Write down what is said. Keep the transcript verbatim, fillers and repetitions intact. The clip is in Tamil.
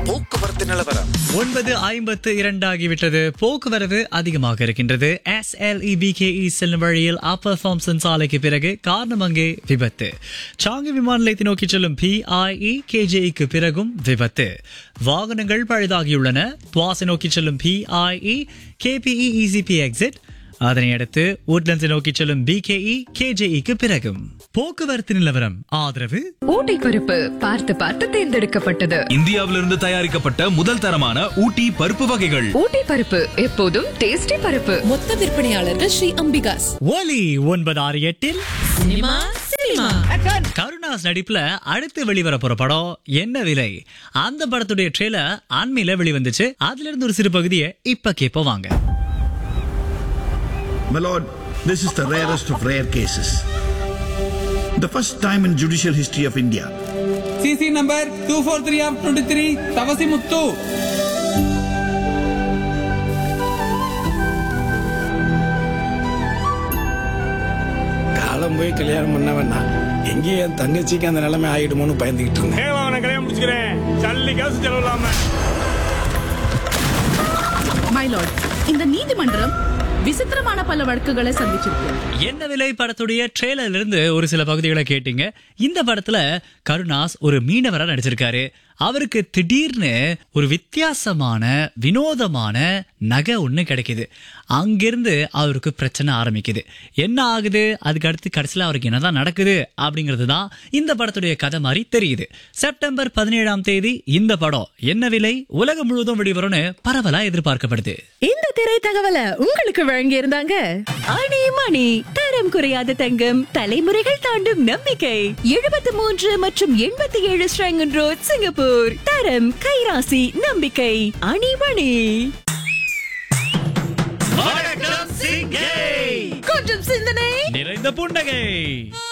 போக்குவரத்து நிலவரம். ஒன்பது ஐம்பத்து இரண்டாகிவிட்டது. போக்குவரவு அதிகமாக இருக்கின்றது. S L E B K E செல்லும் வழியில் அப்பர் தாம்சன் சாலைக்கு பிறகு காரணமங்கே விபத்து. சாங்கி விமான நிலையத்தை நோக்கி செல்லும் பி ஐ இ கே ஜே இக்கு பிறகும் விபத்து. வாகனங்கள் பழுதாகியுள்ளன. துவாசை நோக்கி செல்லும் பி ஐ E K B E E C B exit, அதனை அடுத்து உட்லண்ட்ஸை நோக்கி செல்லும் B K E K J இக்கு பிறகும். போக்குவரத்து நிலவரம் ஆதரவு ஊட்டி பருப்பு பார்த்து பார்த்து தேர்ந்தெடுக்கப்பட்டது. இந்தியாவிலிருந்து தயாரிக்கப்பட்ட முதல் தரமான ஊட்டி பருப்பு வகைகள். ஊட்டி பருப்பு எப்போதும் டேஸ்டி பருப்பு. மொத்த விற்பனையாளர்கள் ஸ்ரீ அம்பிகாஸ். ஒலி ஒன்பது ஆறு எட்டில் சினிமா சினிமா கருணாஸ் நடிப்புல அடுத்து வெளிவர போற படம் என்ன விலை. அந்த படத்துடைய ட்ரெய்லர் அண்மையில வெளிவந்துச்சு. அதுல இருந்து ஒரு சிறு பகுதியை இப்ப கேட்போம் வாங்க. My lord, this is the rarest of rare cases. The first time in judicial history of India. C C number two four three of twenty-three, Tavasi Muttu. காலம் போய் கல்யாணம் பண்ண வேண்டாம். எங்கேயும் என் தங்கச்சிக்கு அந்த நிலைமை ஆயிடுமோன்னு பயந்துகிட்டு இருந்தேன். கல்யாணம் முடிச்சுக்கிறேன். சல்லி காசு செலவில்லாம. மை லார்ட், இந்த நீதிமன்றம் விசித்திரமான பல வழக்குகளை சந்திச்சிருக்கு. என்ன விலை படத்துடைய ட்ரெய்லர்ல இருந்து ஒரு சில பகுதிகளை கேட்டீங்க. இந்த படத்துல கருணாஸ் ஒரு மீனவரா நடிச்சிருக்காரு. அவருக்கு திடீர்னு ஒரு வித்தியாசமான வினோதமான நகை ஒண்ணு கிடைக்குது. அங்கிருந்து அவருக்கு பிரச்சனை ஆரம்பிக்குது. என்ன ஆகுது, அதுக்கு அடுத்து கடைசியில் அவருக்கு என்னதான் நடக்குது அப்படிங்கிறது தான் இந்த படத்துடைய கதை மாதிரி தெரியுது. செப்டம்பர் பதினேழாம் தேதி இந்த படம் என்ன விலை உலகம் முழுவதும் வெளிவரும்னு பரவலா எதிர்பார்க்கப்படுது. இந்த திரை தகவலை உங்களுக்கு வழங்கி இருந்தாங்க அணி மணி. தரம் குறையாத தங்கம், தலைமுறைகள் தாண்டும் நம்பிக்கை. எழுபத்தி மூன்று மற்றும் எண்பத்தி ஏழு ஸ்ரங்கன் ரோட், சிங்கப்பூர். தரம், கைராசி, நம்பிக்கை. அணி மணி. வணக்கம் சிங்கை. கொஞ்சம் சிந்தனை நிறைந்த புன்னகை.